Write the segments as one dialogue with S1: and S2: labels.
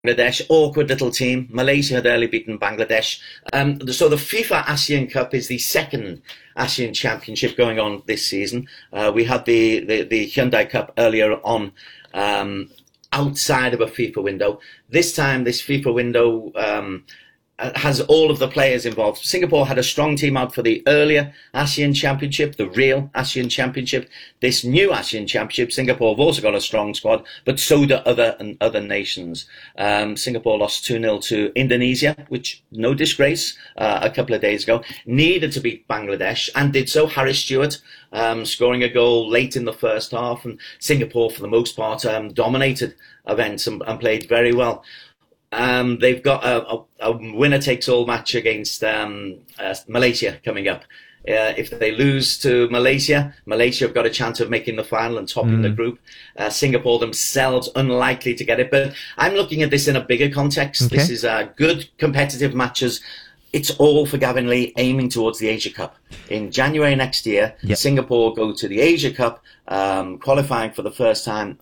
S1: Bangladesh, awkward little team. Malaysia had early beaten Bangladesh. So the FIFA ASEAN Cup is the second ASEAN Championship going on this season. We had the Hyundai Cup earlier on outside of a FIFA window. This time, this FIFA window has all of the players involved. Singapore had a strong team out for the earlier ASEAN Championship, the real ASEAN Championship. This new ASEAN Championship, Singapore have also got a strong squad, but so do other nations. Singapore lost 2-0 to Indonesia, which, no disgrace, a couple of days ago. Needed to beat Bangladesh, and did so. Harris Stewart scoring a goal late in the first half, and Singapore, for the most part, dominated events and played very well. They've got a winner-takes-all match against Malaysia coming up. If they lose to Malaysia, Malaysia have got a chance of making the final and topping the group. Singapore themselves unlikely to get it. But I'm looking at this in a bigger context. Okay. This is good competitive matches. It's all for Gavin Lee aiming towards the Asia Cup. In January next year, yep. Singapore go to the Asia Cup, qualifying for the first time.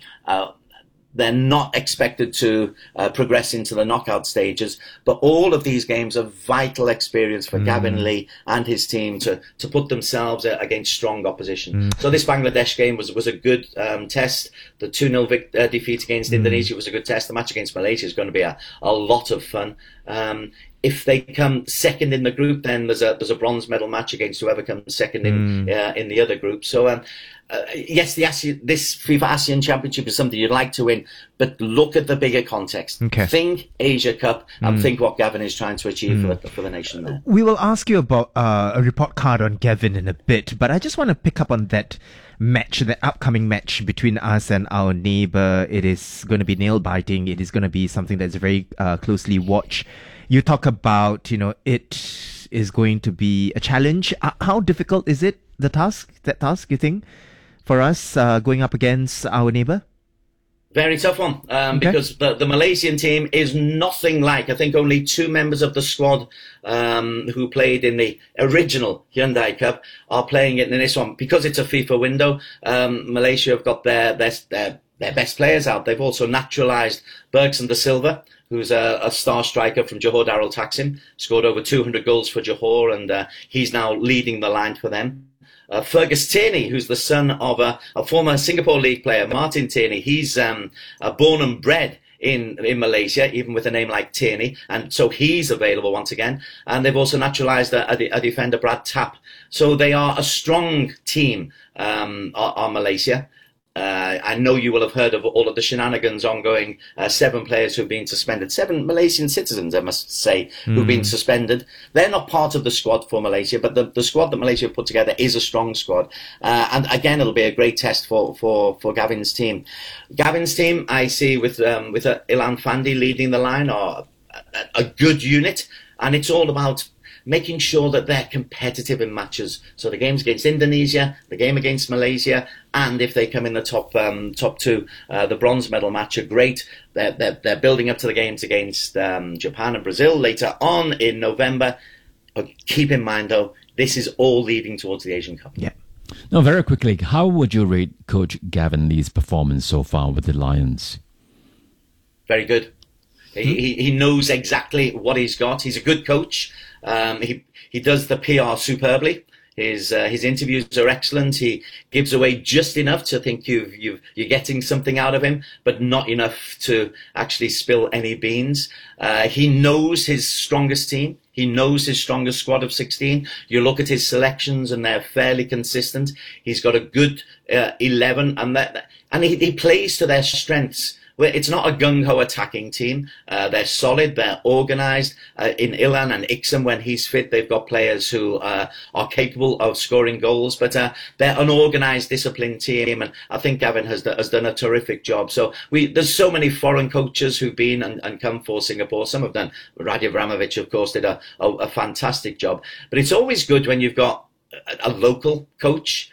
S1: They're not expected to progress into the knockout stages, but all of these games are vital experience for Gavin Lee and his team to put themselves against strong opposition. So this Bangladesh game was a good test. The 2-0 defeat against Indonesia was a good test. The match against Malaysia is going to be a lot of fun. If they come second in the group, then there's a bronze medal match against whoever comes second in the other group. So yes, this FIFA ASEAN Championship is something you'd like to win, but look at the bigger context. Okay. Think Asia Cup and think what Gavin is trying to achieve for the nation there.
S2: We will ask you about a report card on Gavin in a bit, but I just want to pick up on that match, the upcoming match between us and our neighbour. It is going to be nail-biting. It is going to be something that's very closely watched. You talk about, it is going to be a challenge. How difficult is it, that task, you think, for us going up against our neighbour?
S1: Very tough one, because the Malaysian team is nothing like, I think only two members of the squad who played in the original Hyundai Cup are playing it in this one. Because it's a FIFA window, Malaysia have got their best players out. They've also naturalised Bergson de Silva, who's a star striker from Johor Darul Taksim, scored over 200 goals for Johor, and he's now leading the line for them. Fergus Tierney, who's the son of a former Singapore League player, Martin Tierney. He's born and bred in Malaysia, even with a name like Tierney, and so he's available once again. And they've also naturalised a defender, Brad Tapp. So they are a strong team, are Malaysia. I know you will have heard of all of the shenanigans ongoing. 7 players who've been suspended. 7 Malaysian citizens, I must say, who've been suspended. They're not part of the squad for Malaysia, but the squad that Malaysia put together is a strong squad. And again, it'll be a great test for Gavin's team. Gavin's team, I see with Ilan Fandi leading the line, are a good unit, and it's all about making sure that they're competitive in matches. So the games against Indonesia, the game against Malaysia, and if they come in the top two, the bronze medal match are great. They're building up to the games against Japan and Brazil later on in November. But keep in mind, though, this is all leading towards the Asian Cup.
S3: Yeah. Now, very quickly, how would you rate Coach Gavin Lee's performance so far with the Lions?
S1: Very good. He knows exactly what he's got. He's a good coach. He does the PR superbly. His interviews are excellent. He gives away just enough to think you're getting something out of him, but not enough to actually spill any beans. He knows his strongest team. He knows his strongest squad of 16. You look at his selections and they're fairly consistent. He's got a good 11, and he plays to their strengths. It's not a gung-ho attacking team. They're solid, they're organised. In Ilan and Ixam, when he's fit, they've got players who are capable of scoring goals, but they're an organised, disciplined team, and I think Gavin has done a terrific job. So there's so many foreign coaches who've been and come for Singapore. Some of them, Raja Vramovic, of course, did a fantastic job. But it's always good when you've got a local coach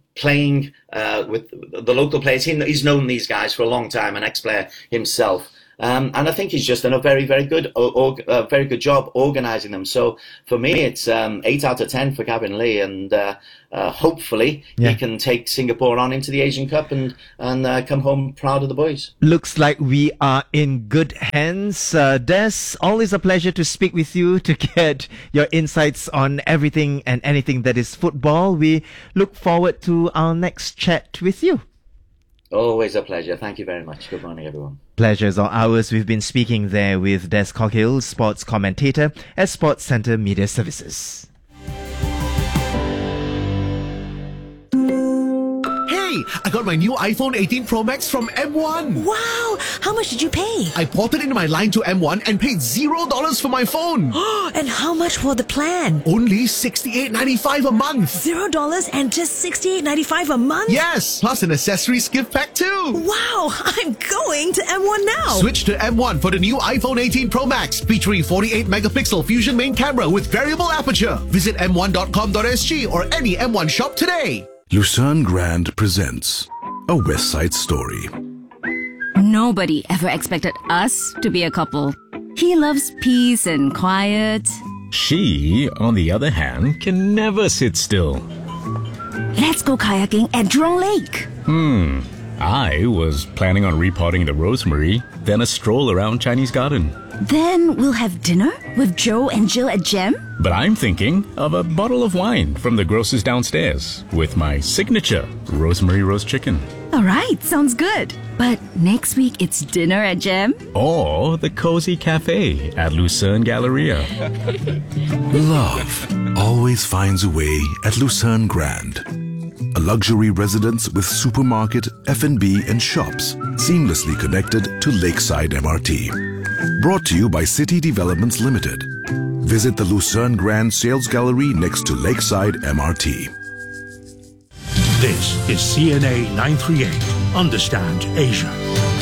S1: playing with the local players. He's known these guys for a long time, an ex-player himself. And I think he's just done a very, very good job organising them. So for me, it's 8 out of 10 for Gavin Lee, and hopefully he can take Singapore on into the Asian Cup and come home proud of the boys.
S2: Looks like we are in good hands. Des, always a pleasure to speak with you, to get your insights on everything and anything that is football. We look forward to our next chat with you.
S1: Always a pleasure. Thank you very much. Good morning, everyone.
S2: Pleasure's all ours. We've been speaking there with Des Coghill, sports commentator at Sports Centre Media Services.
S4: Hey, I got my new iPhone 18 Pro Max from M1.
S5: Wow! How much did you pay?
S4: I ported in my line to M1 and paid $0 for my phone.
S5: And how much for the plan?
S4: Only $68.95 a month.
S5: $0 and just $68.95 a month?
S4: Yes, plus an accessories gift pack too.
S5: Wow! I'm going to M1 now.
S4: Switch to M1 for the new iPhone 18 Pro Max, featuring 48-megapixel Fusion main camera with variable aperture. Visit m1.com.sg or any M1 shop today.
S6: Lucerne Grand presents A West Side Story.
S7: Nobody ever expected us to be a couple. He loves peace and quiet.
S8: She, on the other hand, can never sit still.
S7: Let's go kayaking at Jurong Lake.
S8: I was planning on repotting the rosemary, then a stroll around Chinese Garden.
S7: Then we'll have dinner with Joe and Jill at Gem.
S8: But I'm thinking of a bottle of wine from the grocer's downstairs with my signature rosemary roast chicken.
S7: All right, sounds good. But next week it's dinner at Gem.
S8: Or the cozy cafe at Lucerne Galleria.
S6: Love always finds a way at Lucerne Grand. A luxury residence with supermarket, F&B and shops seamlessly connected to Lakeside MRT. Brought to you by City Developments Limited. Visit the Lucerne Grand Sales Gallery next to Lakeside MRT.
S9: This is CNA 938. Understand Asia.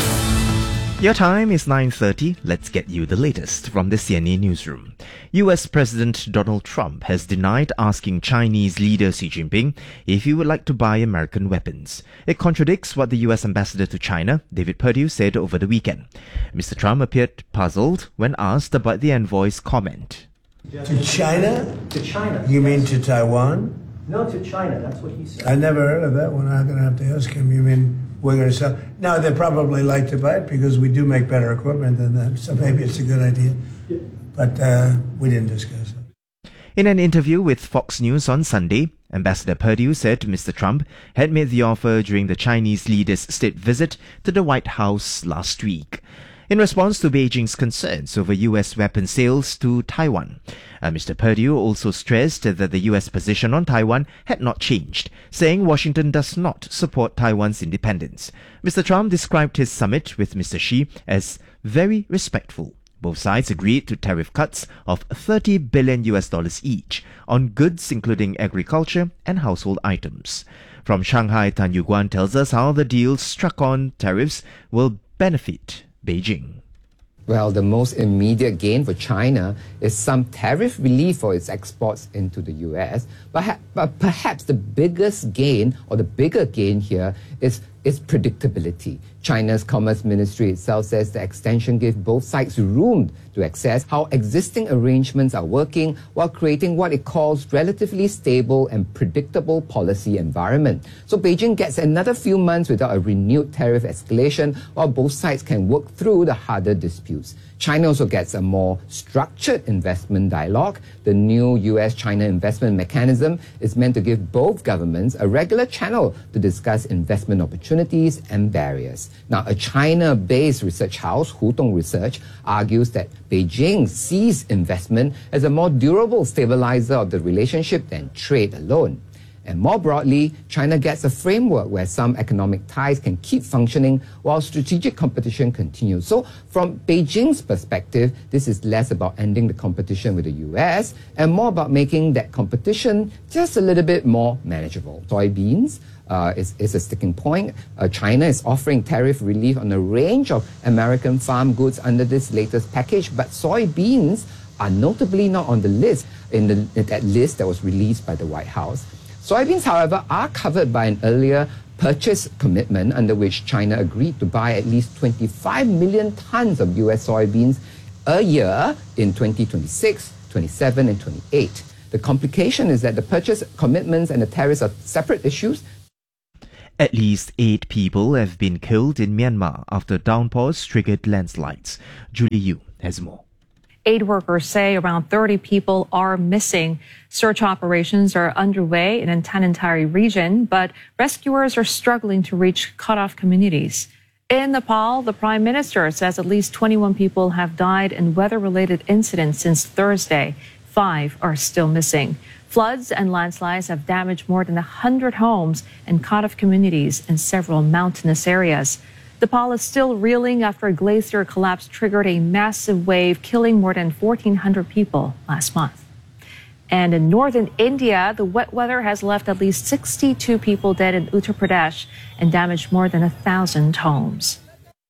S2: Your time is 9:30. Let's get you the latest from the CNA newsroom. US President Donald Trump has denied asking Chinese leader Xi Jinping if he would like to buy American weapons. It contradicts what the US ambassador to China, David Perdue, said over the weekend. Mr. Trump appeared puzzled when asked about the envoy's comment.
S10: To China?
S11: To China.
S10: You mean to Taiwan?
S11: No, to China. That's what he said.
S10: I never heard of that one. I'm going to have to ask him. You mean we're going to sell? No, they probably like to buy it because we do make better equipment than them. So maybe it's a good idea. But we didn't discuss it.
S2: In an interview with Fox News on Sunday, Ambassador Perdue said Mr. Trump had made the offer during the Chinese leader's state visit to the White House last week. In response to Beijing's concerns over US weapon sales to Taiwan, Mr. Perdue also stressed that the US position on Taiwan had not changed, saying Washington does not support Taiwan's independence. Mr. Trump described his summit with Mr. Xi as very respectful. Both sides agreed to tariff cuts of $30 billion each on goods including agriculture and household items. From Shanghai, Tan Yuguan tells us how the deal struck on tariffs will benefit Beijing.
S12: Well, the most immediate gain for China is some tariff relief for its exports into the US. But perhaps the biggest gain, or the bigger gain here, is its predictability. China's Commerce Ministry itself says the extension gave both sides room to assess how existing arrangements are working while creating what it calls relatively stable and predictable policy environment. So Beijing gets another few months without a renewed tariff escalation while both sides can work through the harder disputes. China also gets a more structured investment dialogue. The new US-China investment mechanism is meant to give both governments a regular channel to discuss investment opportunities and barriers. Now, a China-based research house, Hutong Research, argues that Beijing sees investment as a more durable stabilizer of the relationship than trade alone. And more broadly, China gets a framework where some economic ties can keep functioning while strategic competition continues. So from Beijing's perspective, this is less about ending the competition with the US and more about making that competition just a little bit more manageable. Soybeans is a sticking point. China is offering tariff relief on a range of American farm goods under this latest package, but soybeans are notably not on the list, in that list that was released by the White House. Soybeans, however, are covered by an earlier purchase commitment under which China agreed to buy at least 25 million tons of US soybeans a year in 2026, 27, and 28. The complication is that the purchase commitments and the tariffs are separate issues.
S2: At least 8 people have been killed in Myanmar after downpours triggered landslides. Julie Yu has more.
S13: Aid workers say around 30 people are missing. Search operations are underway in the Tanintari region, but rescuers are struggling to reach cut-off communities. In Nepal, the Prime Minister says at least 21 people have died in weather-related incidents since Thursday. 5 are still missing. Floods and landslides have damaged more than 100 homes and cut-off communities in several mountainous areas. Nepal is still reeling after a glacier collapse triggered a massive wave, killing more than 1,400 people last month. And in northern India, the wet weather has left at least 62 people dead in Uttar Pradesh and damaged more than 1,000 homes.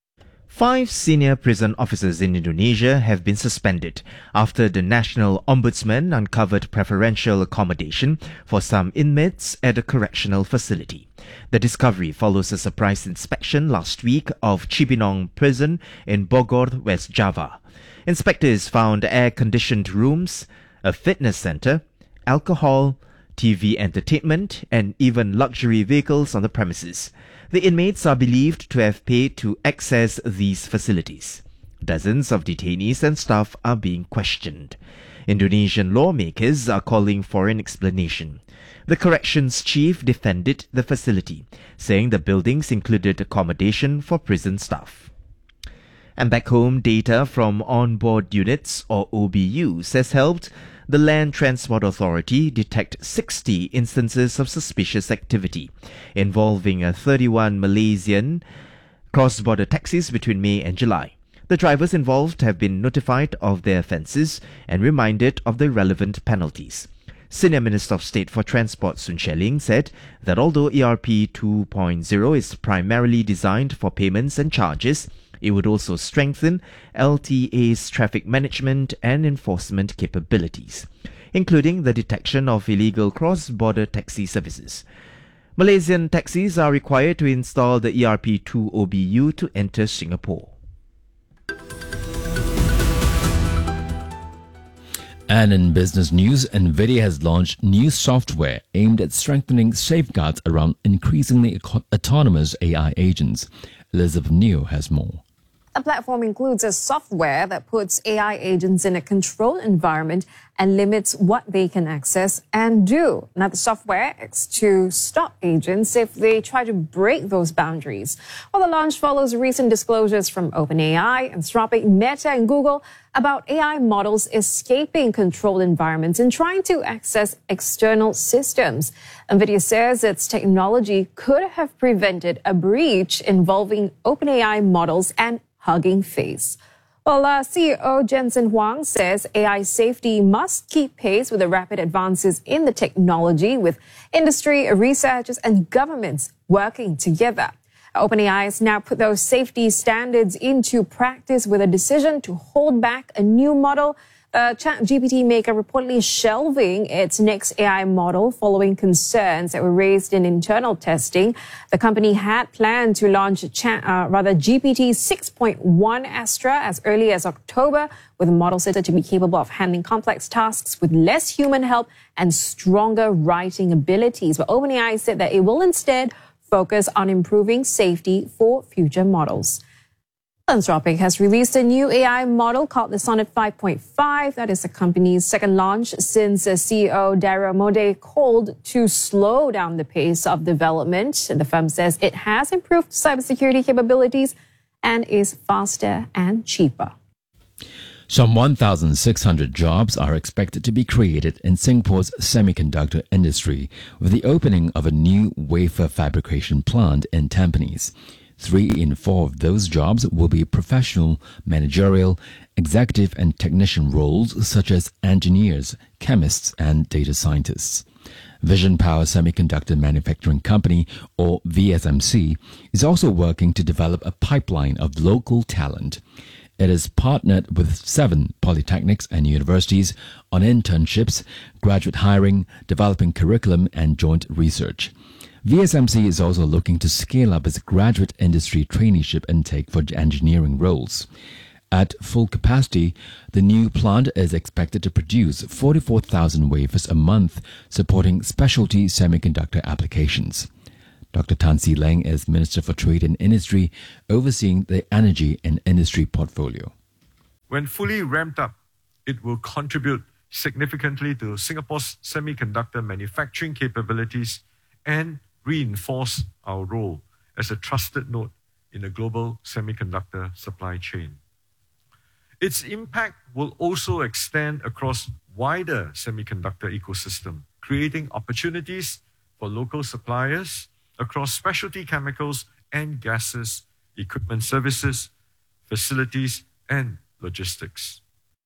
S2: 5 senior prison officers in Indonesia have been suspended after the National Ombudsman uncovered preferential accommodation for some inmates at a correctional facility. The discovery follows a surprise inspection last week of Cibinong Prison in Bogor, West Java. Inspectors found air-conditioned rooms, a fitness center, alcohol, TV entertainment, and even luxury vehicles on the premises. The inmates are believed to have paid to access these facilities. Dozens of detainees and staff are being questioned. Indonesian lawmakers are calling for an explanation. The corrections chief defended the facility, saying the buildings included accommodation for prison staff. And back home, data from onboard units, or OBUs, has helped the Land Transport Authority detect 60 instances of suspicious activity involving 31 Malaysian cross-border taxis between May and July. The drivers involved have been notified of their offences and reminded of the relevant penalties. Senior Minister of State for Transport Sun Cheling said that although ERP 2.0 is primarily designed for payments and charges, it would also strengthen LTA's traffic management and enforcement capabilities, including the detection of illegal cross-border taxi services. Malaysian taxis are required to install the ERP2 OBU to enter Singapore.
S3: And in business news, NVIDIA has launched new software aimed at strengthening safeguards around increasingly autonomous AI agents. Elizabeth New has more.
S14: The platform includes a software that puts AI agents in a controlled environment and limits what they can access and do. Now, the software is to stop agents if they try to break those boundaries. Well, the launch follows recent disclosures from OpenAI, Anthropic, Meta, and Google about AI models escaping controlled environments and trying to access external systems. NVIDIA says its technology could have prevented a breach involving OpenAI models and Hugging Face. Well, CEO Jensen Huang says AI safety must keep pace with the rapid advances in the technology, with industry, researchers, and governments working together. OpenAI has now put those safety standards into practice with a decision to hold back a new model. ChatGPT maker reportedly shelving its next AI model following concerns that were raised in internal testing. The company had planned to launch GPT 6.1 Astra as early as October, with a model said to be capable of handling complex tasks with less human help and stronger writing abilities. But OpenAI said that it will instead focus on improving safety for future models. Anthropic has released a new AI model called the Sonnet 5.5. That is the company's second launch since CEO Dario Amodei called to slow down the pace of development. The firm says it has improved cybersecurity capabilities and is faster and cheaper.
S3: Some 1,600 jobs are expected to be created in Singapore's semiconductor industry with the opening of a new wafer fabrication plant in Tampines. 3 in 4 of those jobs will be professional, managerial, executive and technician roles such as engineers, chemists and data scientists. Vision Power Semiconductor Manufacturing Company, or VSMC, is also working to develop a pipeline of local talent. It is partnered with 7 polytechnics and universities on internships, graduate hiring, developing curriculum and joint research. VSMC is also looking to scale up its graduate industry traineeship intake for engineering roles. At full capacity, the new plant is expected to produce 44,000 wafers a month, supporting specialty semiconductor applications. Dr. Tan Si Leng is Minister for Trade and Industry, overseeing the energy and industry portfolio.
S15: When fully ramped up, it will contribute significantly to Singapore's semiconductor manufacturing capabilities and reinforce our role as a trusted node in the global semiconductor supply chain. Its impact will also extend across wider semiconductor ecosystem, creating opportunities for local suppliers across specialty chemicals and gases, equipment services, facilities, and logistics.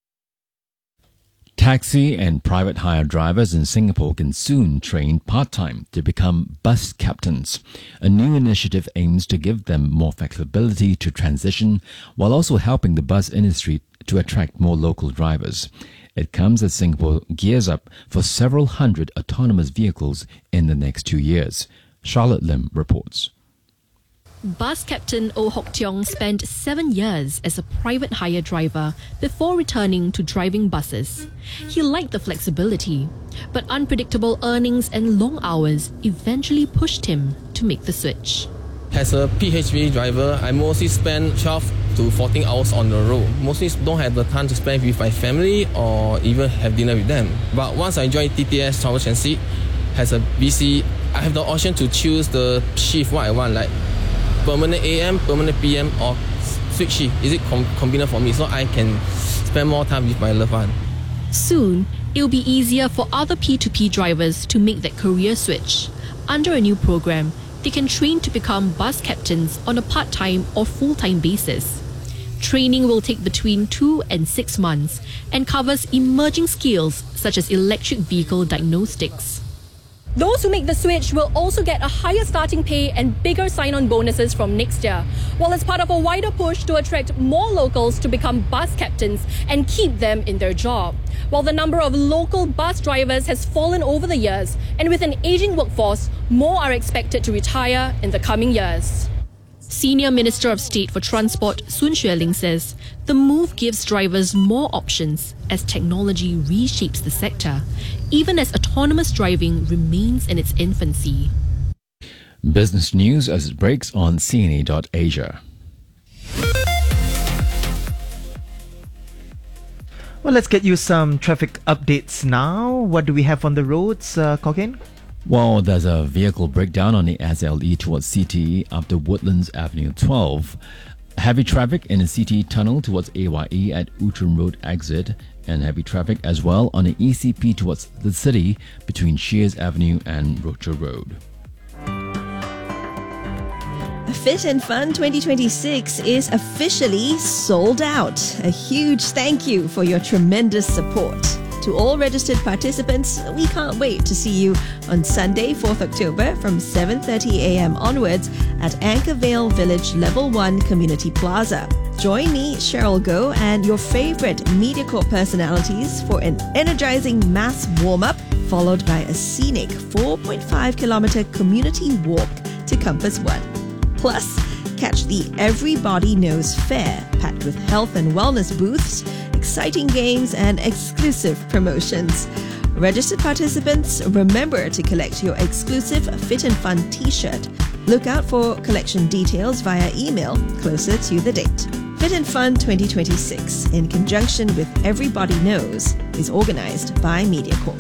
S3: Taxi and private hire drivers in Singapore can soon train part-time to become bus captains. A new initiative aims to give them more flexibility to transition while also helping the bus industry to attract more local drivers. It comes as Singapore gears up for several hundred autonomous vehicles in the next 2 years. Charlotte Lim reports.
S16: Bus captain Oh Hock Tiong spent 7 years as a private hire driver before returning to driving buses. He liked the flexibility, but unpredictable earnings and long hours eventually pushed him to make the switch.
S17: As a PHV driver, I mostly spend 12 to 14 hours on the road. Mostly don't have the time to spend with my family or even have dinner with them. But once I joined TTS Travel Transit, as a BC, I have the option to choose the shift what I want, like permanent AM, permanent PM, or switch shift. Is it convenient for me so I can spend more time with my loved one?
S16: Soon, it'll be easier for other P2P drivers to make that career switch. Under a new program, they can train to become bus captains on a part-time or full-time basis. Training will take between 2 and 6 months and covers emerging skills such as electric vehicle diagnostics.
S18: Those who make the switch will also get a higher starting pay and bigger sign-on bonuses from next year, while it's part of a wider push to attract more locals to become bus captains and keep them in their job. While the number of local bus drivers has fallen over the years, and with an aging workforce, more are expected to retire in the coming years.
S16: Senior Minister of State for Transport Sun Xueling says the move gives drivers more options as technology reshapes the sector, even as autonomous driving remains in its infancy.
S3: Business news as it breaks on CNA.Asia.
S2: Well, let's get you some traffic updates now. What do we have on the roads, Cokin?
S3: Well, there's a vehicle breakdown on the SLE towards CTE after Woodlands Avenue 12. Heavy traffic in the CTE tunnel towards AYE at Outram Road exit, and heavy traffic as well on the ECP towards the city between Shears Avenue and Rocher Road.
S5: Fit and Fun 2026 is officially sold out. A huge thank you for your tremendous support. To all registered participants, we can't wait to see you on Sunday, 4th October from 7:30 a.m. onwards at Anchorvale Village Level 1 Community Plaza. Join me, Cheryl Go, and your favorite MediaCorp personalities for an energizing mass warm-up, followed by a scenic 4.5-kilometer community walk to Compass One. Plus, catch the Everybody Knows Fair, packed with health and wellness booths, exciting games, and exclusive promotions. Registered participants, remember to collect your exclusive Fit and Fun t-shirt. Look out for collection details via email closer to the date. Fit and Fun 2026, in conjunction with Everybody Knows, is organized by MediaCorp.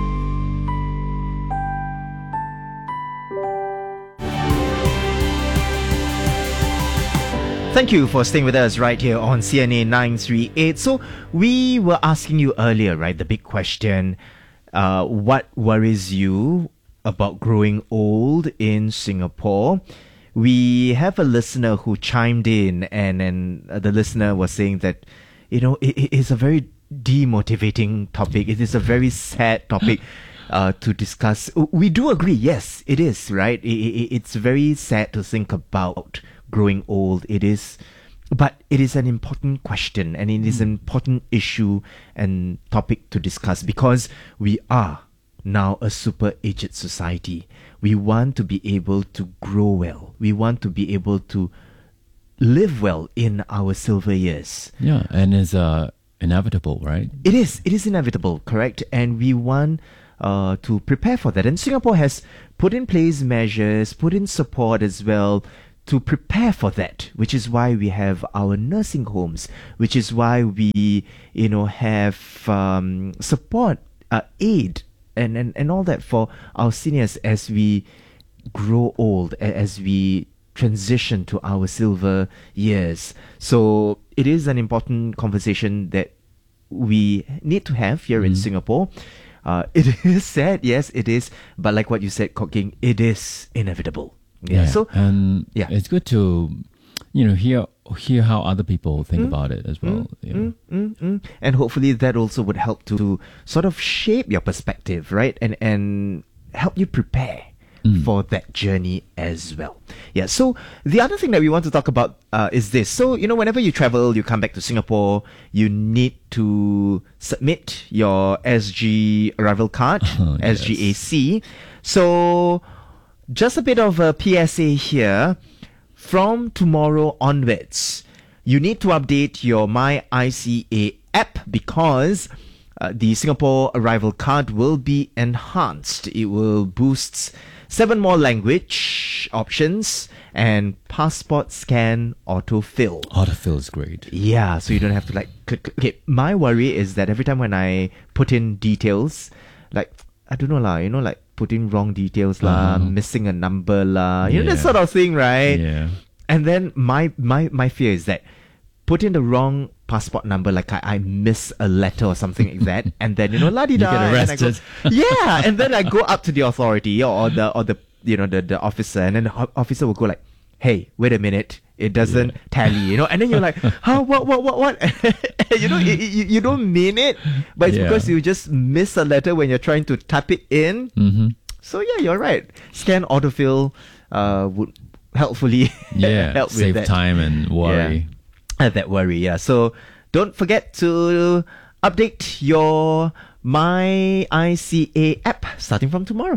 S2: Thank you for staying with us right here on CNA 938. So we were asking you earlier, right, the big question, what worries you about growing old in Singapore? We have a listener who chimed in, and the listener was saying that, it is a very demotivating topic. It is a very sad topic to discuss. We do agree, yes, it is, right? It's very sad to think about growing old. But it is an important question, and it is an important issue and topic to discuss, because we are now a super aged society. We want to be able to grow well. We want to be able to live well in our silver years.
S3: Yeah, and it's inevitable, right?
S2: It is inevitable, correct? And we want to prepare for that. And Singapore has put in place measures, put in support as well to prepare for that, which is why we have our nursing homes, which is why we, have support, aid, and all that for our seniors as we grow old, as we transition to our silver years. So it is an important conversation that we need to have here in Singapore. It is sad, yes, it is. But like what you said, Kok King, it is inevitable. Yeah. So
S3: it's good to, hear how other people think about it as well.
S2: And hopefully that also would help to sort of shape your perspective, right? And help you prepare for that journey as well. Yeah. So the other thing that we want to talk about is this. So, whenever you travel, you come back to Singapore, you need to submit your SG arrival card, SGAC. So just a bit of a PSA here. From tomorrow onwards, you need to update your MyICA app because the Singapore arrival card will be enhanced. It will boost 7 more language options and passport scan autofill.
S3: Autofill is great.
S2: Yeah, so you don't have to click. Okay, my worry is that every time when I put in details, I don't know lah, putting wrong details lah, missing a number lah, that sort of thing, right?
S3: Yeah.
S2: And then my fear is that put in the wrong passport number, I miss a letter or something like that, and then la-di-da,
S3: you get arrested.
S2: And then I go up to the authority or the the officer, and then the officer will go hey, wait a minute, it doesn't tally, and then you're like, huh, what? you don't mean it, but it's because you just miss a letter when you're trying to type it in. So yeah, you're right. Scan autofill would helpfully help
S3: save
S2: with that.
S3: Time and worry.
S2: That worry, yeah. So don't forget to update your MyICA app starting from tomorrow.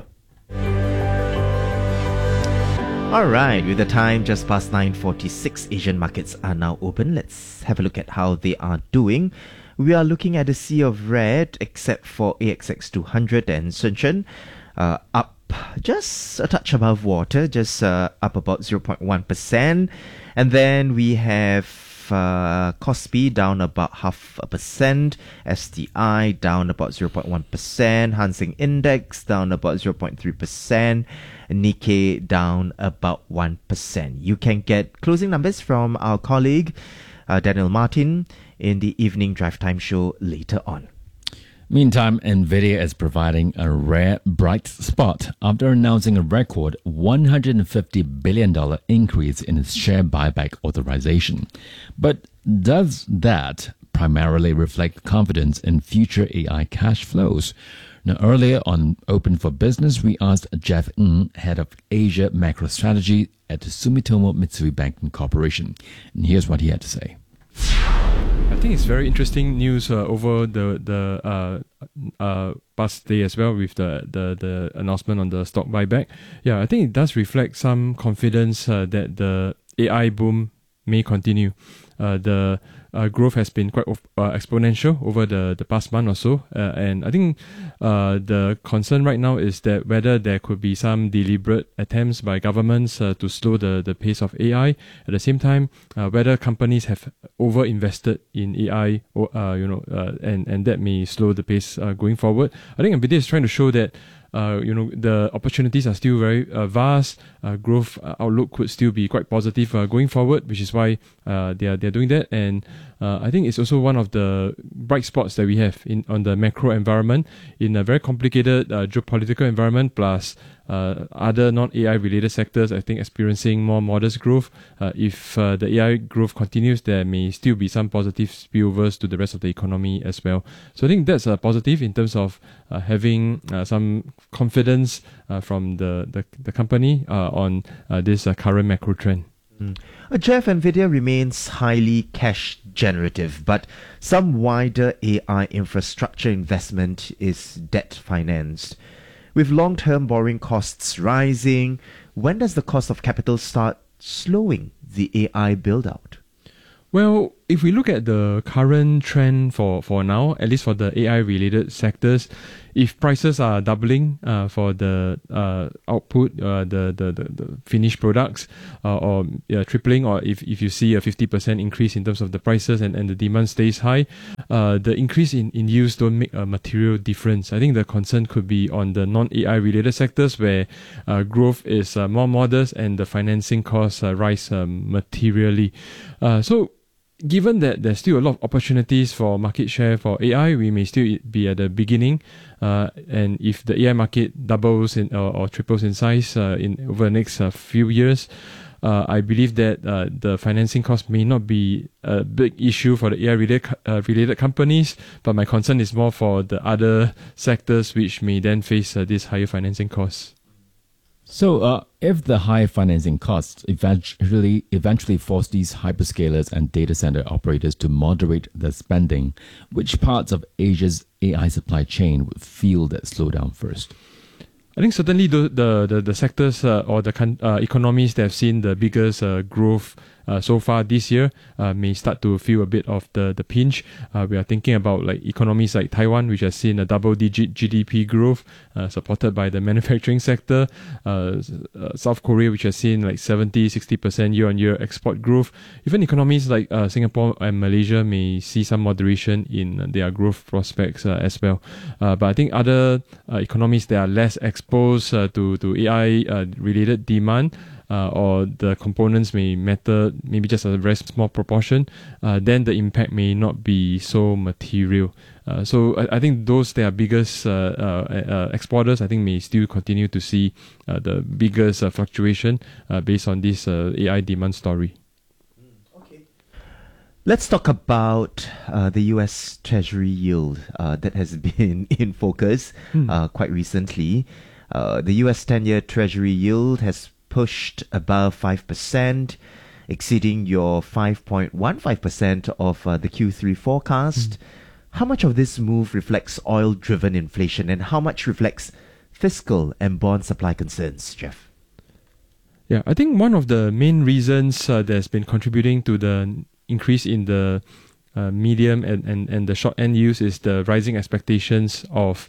S2: Alright, with the time just past 9:46, Asian markets are now open. Let's have a look at how they are doing. We are looking at a sea of red, except for AXX 200 and Shenzhen, up just a touch above water, just up about 0.1%. And then we have Kospi down about 0.5%, STI down about 0.1%, Hang Seng Index down about 0.3%, Nikkei down about 1%. You can get closing numbers from our colleague Daniel Martin in the evening drive time show later on.
S3: Meantime, Nvidia is providing a rare bright spot after announcing a record $150 billion increase in its share buyback authorization. But does that primarily reflect confidence in future AI cash flows? Now, earlier on Open for Business, we asked Jeff Ng, head of Asia Macro Strategy at Sumitomo Mitsui Banking Corporation. And here's what he had to say.
S19: I think it's very interesting news over the past day as well with the announcement on the stock buyback. Yeah, I think it does reflect some confidence that the AI boom may continue. The growth has been quite exponential over the past month or so, and I think the concern right now is that whether there could be some deliberate attempts by governments to slow the pace of AI. At the same time, whether companies have over-invested in AI, and that may slow the pace going forward. I think NVIDIA is trying to show that the opportunities are still very vast. Growth outlook could still be quite positive going forward, which is why they're doing that. And I think it's also one of the bright spots that we have on the macro environment in a very complicated geopolitical environment, plus other non-AI related sectors, I think, experiencing more modest growth. If the AI growth continues, there may still be some positive spillovers to the rest of the economy as well. So I think that's a positive in terms of having some confidence from the company on this current macro trend.
S2: Jeff, NVIDIA remains highly cash generative, but some wider AI infrastructure investment is debt financed. With long-term borrowing costs rising, when does the cost of capital start slowing the AI build-out?
S19: Well, if we look at the current trend for now, at least for the AI-related sectors, if prices are doubling for the output, the finished products, or tripling, or if you see a 50% increase in terms of the prices and the demand stays high, the increase in yields don't make a material difference. I think the concern could be on the non-AI related sectors where growth is more modest and the financing costs rise materially. So given that there's still a lot of opportunities for market share for AI, we may still be at the beginning. And if the AI market doubles or triples in size over the next few years, I believe that the financing cost may not be a big issue for the AI related companies, but my concern is more for the other sectors which may then face these higher financing costs.
S3: So, if the high financing costs eventually force these hyperscalers and data center operators to moderate their spending, which parts of Asia's AI supply chain would feel that slowdown first?
S19: I think certainly the sectors or the economies that have seen the biggest growth so far this year may start to feel a bit of the pinch. We are thinking about like economies like Taiwan, which has seen a double-digit GDP growth supported by the manufacturing sector. South Korea, which has seen like 70-60% year-on-year export growth. Even economies like Singapore and Malaysia may see some moderation in their growth prospects as well. But I think other economies that are less exposed to AI-related demand, or the components may matter maybe just a very small proportion, then the impact may not be so material. So I think those that are biggest exporters, I think may still continue to see the biggest fluctuation based on this AI demand story.
S2: Let's talk about the US Treasury yield that has been in focus quite recently. The US 10-year Treasury yield has pushed above 5%, exceeding your 5.15% of the Q3 forecast. How much of this move reflects oil-driven inflation and how much reflects fiscal and bond supply concerns, Jeff?
S19: Yeah, I think one of the main reasons that's been contributing to the increase in the medium and the short end yields is the rising expectations of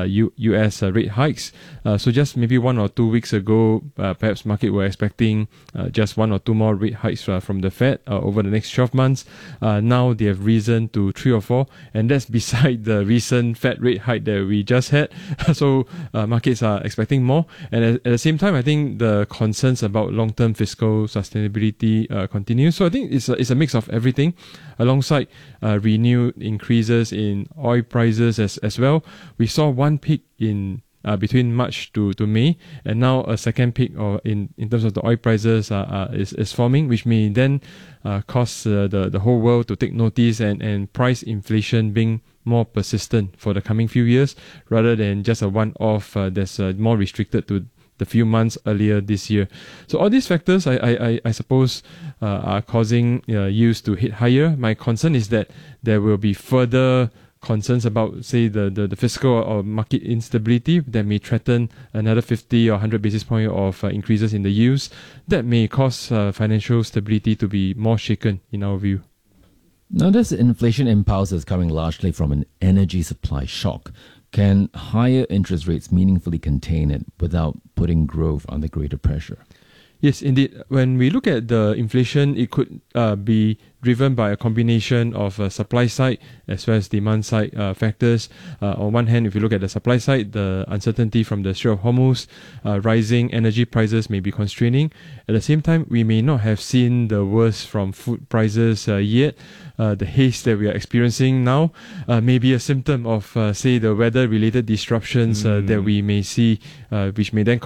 S19: US rate hikes. So just maybe 1 or 2 weeks ago, perhaps market were expecting just 1 or 2 more rate hikes from the Fed over the next 12 months. Now they have risen to 3 or 4, and that's beside the recent Fed rate hike that we just had. So markets are expecting more. And at the same time, I think the concerns about long-term fiscal sustainability continue. So I think it's a mix of everything, alongside renewed increases in oil prices as well. We saw one peak in between March to May, and now a second peak in terms of the oil prices is forming, which may then cause the whole world to take notice and price inflation being more persistent for the coming few years, rather than just a one-off that's more restricted to the few months earlier this year. So all these factors, I suppose, are causing yields to hit higher. My concern is that there will be further concerns about, say, the fiscal or market instability that may threaten another 50 or 100 basis point of increases in the yields. That may cause financial stability to be more shaken, in our view.
S3: Now, this inflation impulse is coming largely from an energy supply shock. Can higher interest rates meaningfully contain it without putting growth under greater pressure?
S19: Yes, indeed. When we look at the inflation, it could be driven by a combination of supply side as well as demand side factors. On one hand, if you look at the supply side, the uncertainty from the Strait of Hormuz, rising energy prices may be constraining. At the same time, we may not have seen the worst from food prices yet. The haze that we are experiencing now may be a symptom of, say, the weather-related disruptions that we may see, which may then cause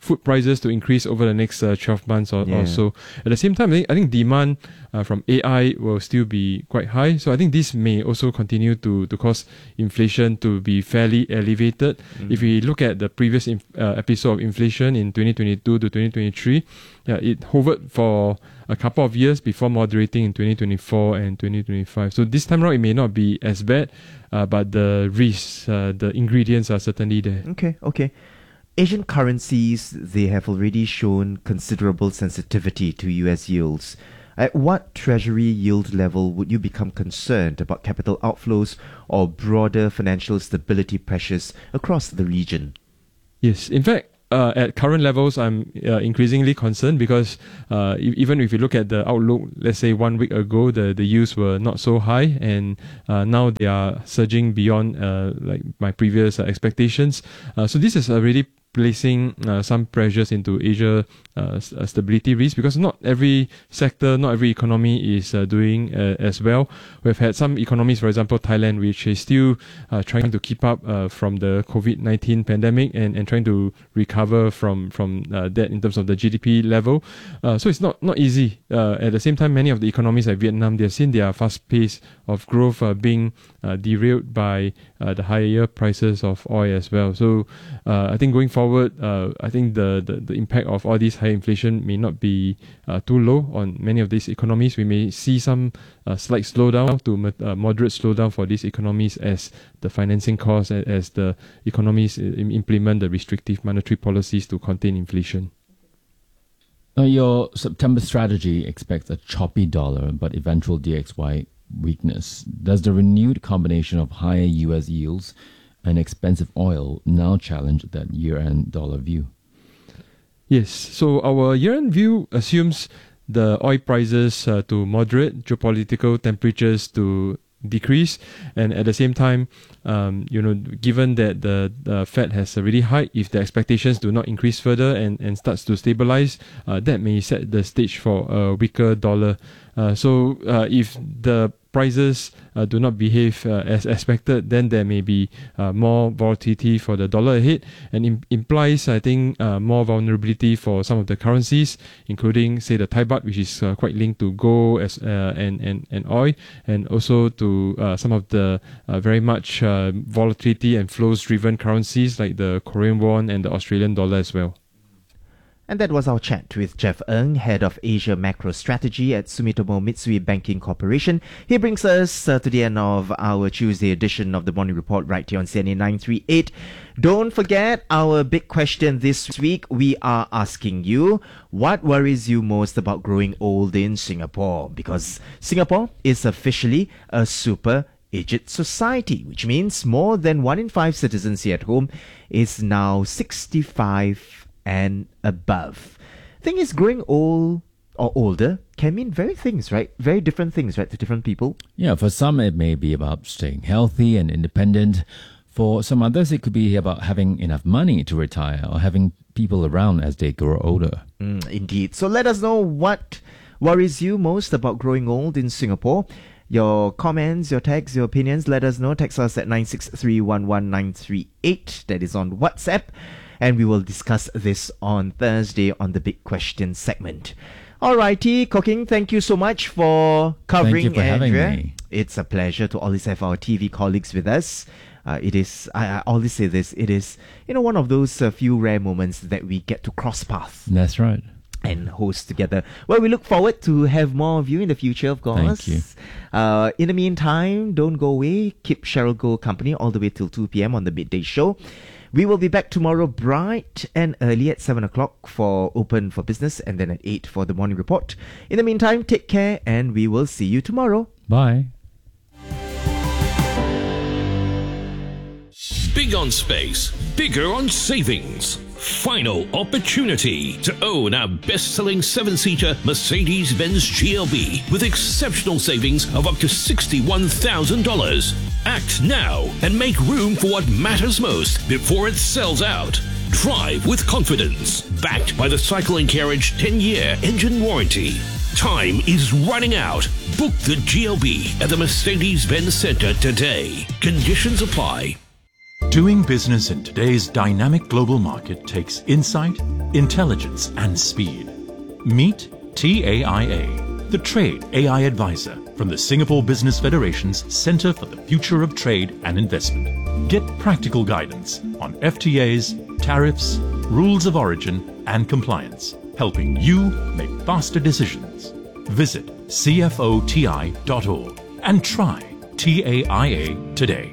S19: food prices to increase over the next 12 months or so. At the same time, I think demand from AI will still be quite high. So I think this may also continue to cause inflation to be fairly elevated. If we look at the previous episode of inflation in 2022 to 2023, it hovered for a couple of years before moderating in 2024 and 2025. So this time around, it may not be as bad, but the risks, the ingredients are certainly there.
S2: Okay. Asian currencies, they have already shown considerable sensitivity to US yields. At what treasury yield level would you become concerned about capital outflows or broader financial stability pressures across the region?
S19: Yes, in fact, at current levels, I'm increasingly concerned because even if you look at the outlook, let's say 1 week ago, the yields were not so high, and now they are surging beyond like my previous expectations. So this is already placing some pressures into Asia stability risk, because not every sector, not every economy is doing as well. We've had some economies, for example, Thailand, which is still trying to keep up from the COVID-19 pandemic and trying to recover from that in terms of the GDP level. So it's not easy. At the same time, many of the economies like Vietnam, they've seen their fast pace of growth being derailed by the higher prices of oil as well. So I think going forward, I think the impact of all these high inflation may not be too low on many of these economies. We may see some slight slowdown to moderate slowdown for these economies as the financing costs, as the economies implement the restrictive monetary policies to contain inflation.
S3: Now, your September strategy expects a choppy dollar but eventual DXY weakness. Does the renewed combination of higher US yields and expensive oil now challenge that year-end dollar view?
S19: Yes, so our year-end view assumes the oil prices to moderate, geopolitical temperatures to decrease, and at the same time, given that the Fed has already hiked, if the expectations do not increase further and starts to stabilize, that may set the stage for a weaker dollar. So if the prices do not behave as expected, then there may be more volatility for the dollar ahead, and implies, I think, more vulnerability for some of the currencies, including, say, the Thai baht, which is quite linked to gold and oil, and also to some of the very much volatility and flows-driven currencies like the Korean won and the Australian dollar as well.
S2: And that was our chat with Jeff Ng, Head of Asia Macro Strategy at Sumitomo Mitsui Banking Corporation. He brings us to the end of our Tuesday edition of the Morning Report right here on CNA 938. Don't forget our big question this week. We are asking you, what worries you most about growing old in Singapore? Because Singapore is officially a super aged society, which means more than 1 in 5 citizens here at home is now 65 and above. Thing is, growing old or older can mean very different things, right, to different people.
S3: Yeah, for some it may be about staying healthy and independent. For some others, it could be about having enough money to retire or having people around as they grow older.
S2: Indeed. So let us know what worries you most about growing old in Singapore. Your comments, your texts, your opinions, let us know. Text us at 963-11938. That is on WhatsApp. And we will discuss this on Thursday on the Big Question segment. Alrighty, Cooking, thank you so much for covering.
S3: Thank you for
S2: Andrea.
S3: having me.
S2: It's a pleasure to always have our TV colleagues with us. It is, I always say this, it is, one of those few rare moments that we get to cross paths.
S3: That's right.
S2: And host together. Well, we look forward to have more of you in the future, of course.
S3: Thank you.
S2: In the meantime, don't go away. Keep Cheryl Goh company all the way till 2 p.m. on the Midday Show. We will be back tomorrow bright and early at 7 o'clock for Open for Business, and then at 8 for the Morning Report. In the meantime, take care, and we will see you tomorrow.
S3: Bye.
S9: Big on space, bigger on savings. Final opportunity to own a best-selling 7-seater Mercedes-Benz GLB with exceptional savings of up to $61,000. Act now and make room for what matters most before it sells out. Drive with confidence, backed by the Cycle & Carriage 10-year engine warranty. Time is running out. Book the GLB at the Mercedes-Benz Center today. Conditions apply.
S20: Doing business in today's dynamic global market takes insight, intelligence, and speed. Meet TAIA, the Trade AI Advisor from the Singapore Business Federation's Centre for the Future of Trade and Investment. Get practical guidance on FTAs, tariffs, rules of origin, and compliance, helping you make faster decisions. Visit cfoti.org and try TAIA today.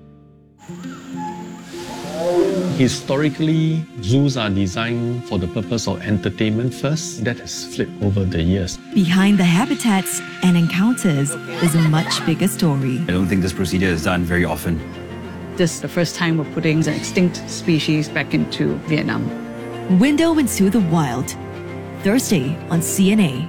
S21: Historically, zoos are designed for the purpose of entertainment first. That has flipped over the years.
S22: Behind the habitats and encounters is a much bigger story.
S23: I don't think this procedure is done very often.
S24: This is the first time we're putting an extinct species back into Vietnam.
S22: Window into the Wild, Thursday on CNA.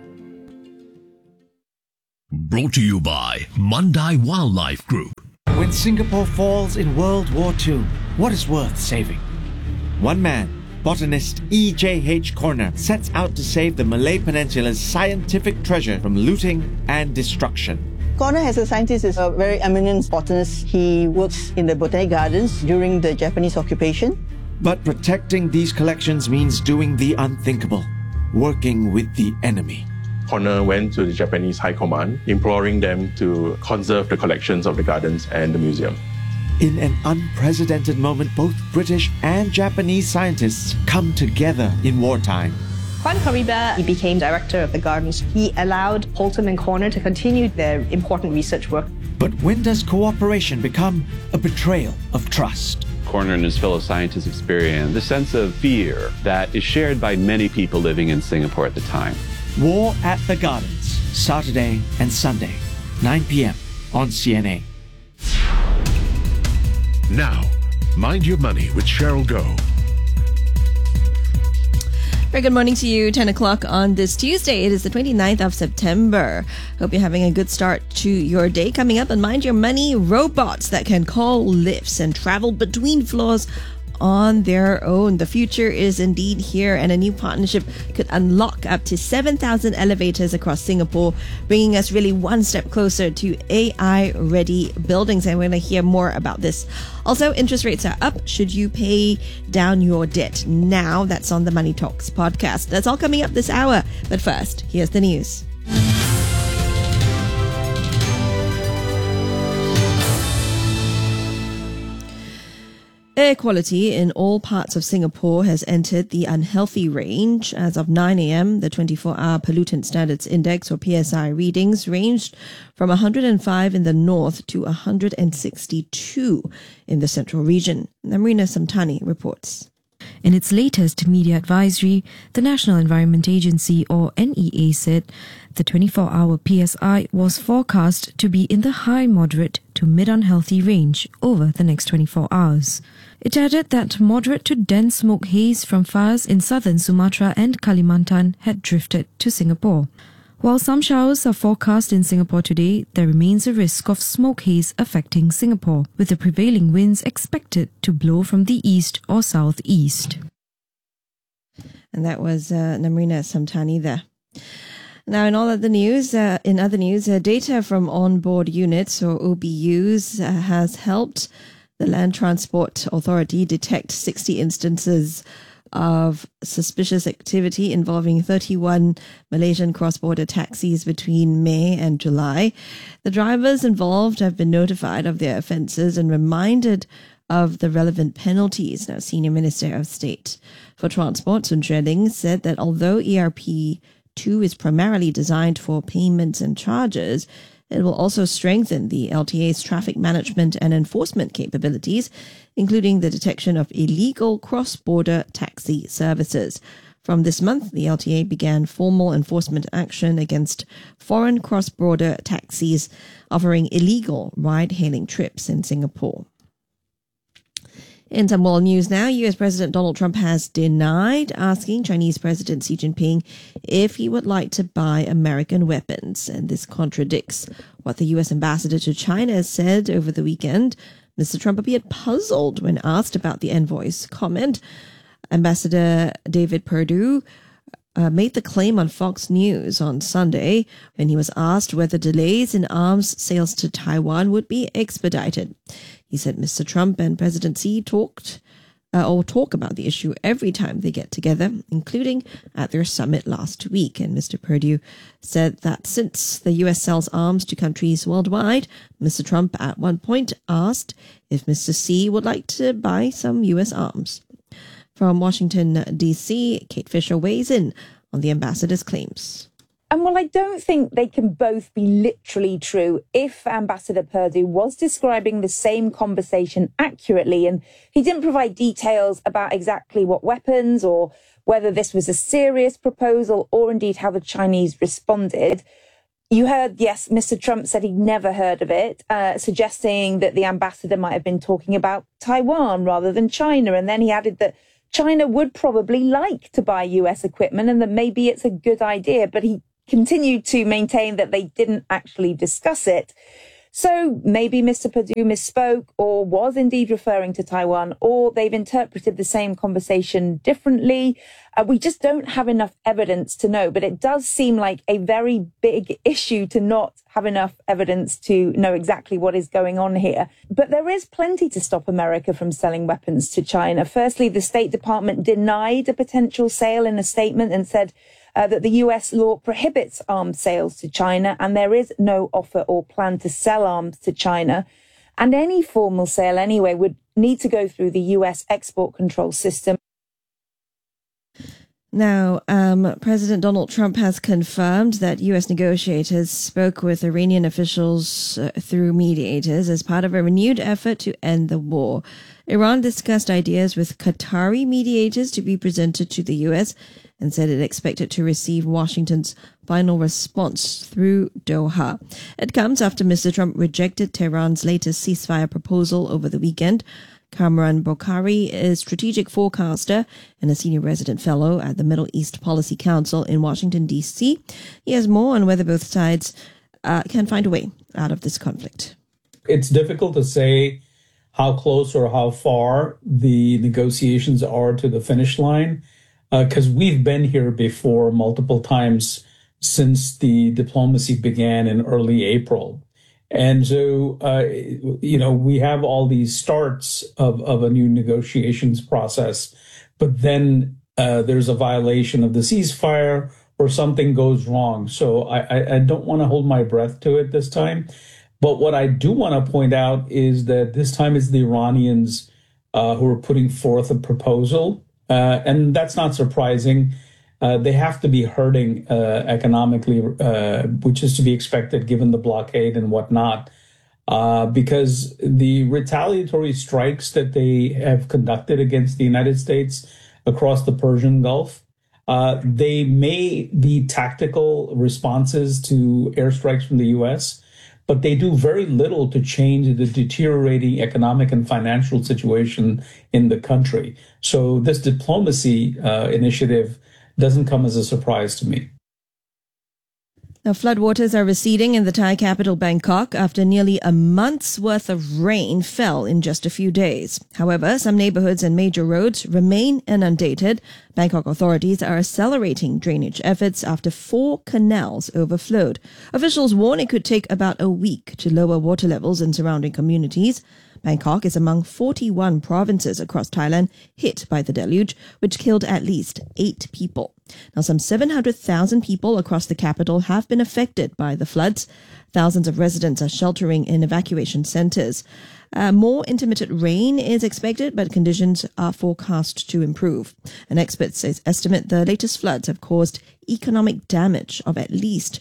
S25: Brought to you by Mandai Wildlife Group.
S26: When Singapore falls in World War II, what is worth saving? One man, botanist E.J.H. Corner, sets out to save the Malay Peninsula's scientific treasure from looting and destruction.
S27: Corner, as a scientist, is a very eminent botanist. He works in the botanic gardens during the Japanese occupation.
S26: But protecting these collections means doing the unthinkable, working with the enemy.
S28: Corner went to the Japanese High Command, imploring them to conserve the collections of the gardens and the museum.
S26: In an unprecedented moment, both British and Japanese scientists come together in wartime.
S29: Juan Cariba, he became director of the gardens. He allowed Holton and Corner to continue their important research work.
S26: But when does cooperation become a betrayal of trust?
S30: Corner and his fellow scientists experience the sense of fear that is shared by many people living in Singapore at the time.
S26: War at the Gardens, Saturday and Sunday, 9 p.m. on CNA.
S6: Now, Mind Your Money with Cheryl Goh.
S5: Very good morning to you. 10 o'clock on this Tuesday. It is the 29th of September. Hope you're having a good start to your day. Coming up on Mind Your Money, robots that can call lifts and travel between floors on their own. The future is indeed here, and a new partnership could unlock up to 7,000 elevators across Singapore, bringing us really one step closer to AI-ready buildings. And we're going to hear more about this. Also, interest rates are up. Should you pay down your debt now? That's on the Money Talks podcast. That's all coming up this hour. But first, here's the news. Air quality in all parts of Singapore has entered the unhealthy range. As of 9 a.m., the 24-hour Pollutant Standards Index, or PSI, readings ranged from 105 in the north to 162 in the central region. Namrina Samtani reports.
S31: In its latest media advisory, the National Environment Agency, or NEA, said the 24-hour PSI was forecast to be in the high moderate to mid-unhealthy range over the next 24 hours. It added that moderate to dense smoke haze from fires in southern Sumatra and Kalimantan had drifted to Singapore. While some showers are forecast in Singapore today, there remains a risk of smoke haze affecting Singapore, with the prevailing winds expected to blow from the east or southeast.
S5: And that was Namrina Samtani there. Now, in other news, data from onboard units, or OBUs, has helped the Land Transport Authority detect 60 instances of suspicious activity involving 31 Malaysian cross-border taxis between May and July. The drivers involved have been notified of their offences and reminded of the relevant penalties. Now, Senior Minister of State for Transport, Sun Xueling, said that although ERP2 is primarily designed for payments and charges, it will also strengthen the LTA's traffic management and enforcement capabilities, including the detection of illegal cross-border taxi services. From this month, the LTA began formal enforcement action against foreign cross-border taxis offering illegal ride-hailing trips in Singapore. In some world news now, US President Donald Trump has denied asking Chinese President Xi Jinping if he would like to buy American weapons. And this contradicts what the US ambassador to China said over the weekend. Mr. Trump appeared puzzled when asked about the envoy's comment. Ambassador David Perdue made the claim on Fox News on Sunday when he was asked whether delays in arms sales to Taiwan would be expedited. He said Mr. Trump and President Xi talked or talk about the issue every time they get together, including at their summit last week. And Mr. Perdue said that since the US sells arms to countries worldwide, Mr. Trump at one point asked if Mr. Xi would like to buy some US arms. From Washington, D.C., Kate Fisher weighs in on the ambassador's claims.
S1: And while I don't think they can both be literally true, if Ambassador Perdue was describing the same conversation accurately, and he didn't provide details about exactly what weapons or whether this was a serious proposal or indeed how the Chinese responded, you heard, yes, Mr. Trump said he'd never heard of it, suggesting that the ambassador might have been talking about Taiwan rather than China. And then he added that China would probably like to buy US equipment and that maybe it's a good idea, but he continued to maintain that they didn't actually discuss it. So maybe Mr. Perdue misspoke or was indeed referring to Taiwan, or they've interpreted the same conversation differently. We just don't have enough evidence to know, but it does seem like a very big issue to not have enough evidence to know exactly what is going on here. But there is plenty to stop America from selling weapons to China. Firstly, the State Department denied a potential sale in a statement and said that the US law prohibits arms sales to China, and there is no offer or plan to sell arms to China. And any formal sale anyway would need to go through the US export control system.
S5: Now, President Donald Trump has confirmed that U.S. negotiators spoke with Iranian officials through mediators as part of a renewed effort to end the war. Iran discussed ideas with Qatari mediators to be presented to the U.S. and said it expected to receive Washington's final response through Doha. It comes after Mr. Trump rejected Tehran's latest ceasefire proposal over the weekend. Kamran Bokhari is strategic forecaster and a senior resident fellow at the Middle East Policy Council in Washington, D.C. He has more on whether both sides can find a way out of this conflict.
S4: It's difficult to say how close or how far the negotiations are to the finish line, because we've been here before multiple times since the diplomacy began in early April. And so, we have all these starts of a new negotiations process, but then there's a violation of the ceasefire or something goes wrong. So I don't want to hold my breath to it this time. But what I do want to point out is that this time it's the Iranians who are putting forth a proposal. And that's not surprising. They have to be hurting economically, which is to be expected given the blockade and whatnot, because the retaliatory strikes that they have conducted against the United States across the Persian Gulf, they may be tactical responses to airstrikes from the U.S., but they do very little to change the deteriorating economic and financial situation in the country. So this diplomacy initiative doesn't come as a surprise to me.
S5: Now, floodwaters are receding in the Thai capital Bangkok after nearly a month's worth of rain fell in just a few days. However, some neighborhoods and major roads remain inundated. Bangkok authorities are accelerating drainage efforts after 4 canals overflowed. Officials warn it could take about a week to lower water levels in surrounding communities. Bangkok is among 41 provinces across Thailand hit by the deluge, which killed at least 8 people. Now, some 700,000 people across the capital have been affected by the floods. Thousands of residents are sheltering in evacuation centers. More intermittent rain is expected, but conditions are forecast to improve. And experts estimate the latest floods have caused economic damage of at least